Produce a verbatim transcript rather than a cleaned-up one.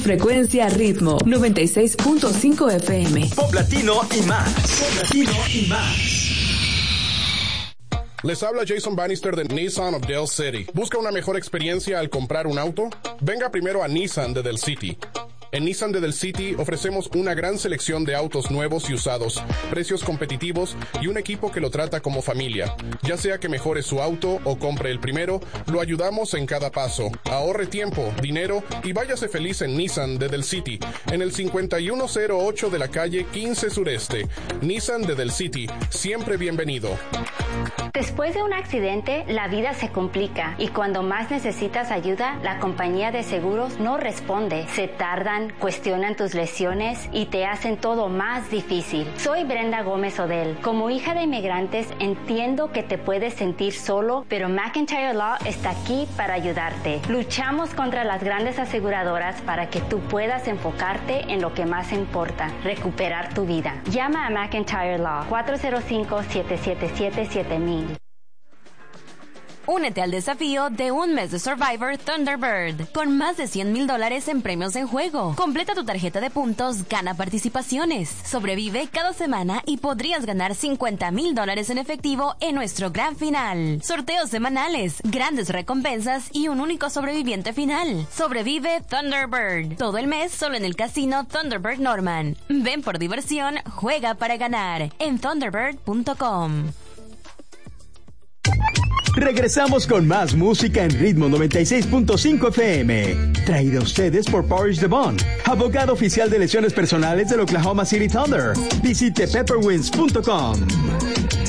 Frecuencia Ritmo noventa y seis punto cinco F M. Pop latino y más. Pop latino y más. Les habla Jason Bannister de Nissan of Del City. ¿Busca una mejor experiencia al comprar un auto? Venga primero a Nissan de Del City. En Nissan de Del City ofrecemos una gran selección de autos nuevos y usados, precios competitivos y un equipo que lo trata como familia. Ya sea que mejore su auto o compre el primero, lo ayudamos en cada paso. Ahorre tiempo, dinero y váyase feliz en Nissan de Del City, en el cincuenta y uno cero ocho de la calle quince Sureste. Nissan de Del City, siempre bienvenido. Después de un accidente, la vida se complica y cuando más necesitas ayuda, la compañía de seguros no responde. Se tardan, cuestionan tus lesiones y te hacen todo más difícil. Soy Brenda Gómez Odell. Como hija de inmigrantes, entiendo que te puedes sentir solo, pero McIntyre Law está aquí para ayudarte. Luchamos contra las grandes aseguradoras para que tú puedas enfocarte en lo que más importa, recuperar tu vida. Llama a McIntyre Law cuatro cero cinco, siete siete siete, siete mil. Únete al desafío de un mes de Survivor Thunderbird, con más de cien mil dólares en premios en juego. Completa tu tarjeta de puntos, gana participaciones. Sobrevive cada semana y podrías ganar cincuenta mil dólares en efectivo en nuestro gran final. Sorteos semanales, grandes recompensas y un único sobreviviente final. Sobrevive Thunderbird. Todo el mes solo en el casino Thunderbird Norman. Ven por diversión, juega para ganar en thunderbird punto com. Regresamos con más música en Ritmo noventa y seis punto cinco F M. Traída a ustedes por Parrish Devon, abogado oficial de lesiones personales del Oklahoma City Thunder. Visite pepperwinds punto com.